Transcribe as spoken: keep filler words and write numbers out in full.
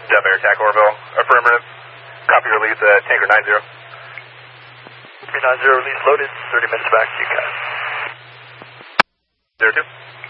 Dub Air Attack Orville. Affirmative. Copy your lead, uh, Tanker nine zero. three nine zero, release loaded. thirty minutes back to you guys. zero two.